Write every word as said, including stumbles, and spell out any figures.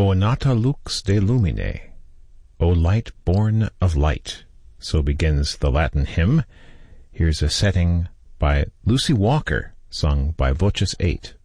O nata lux de lumine, O light born of light. So begins the Latin hymn. Here's a setting by Lucy Walker, sung by Voces eight.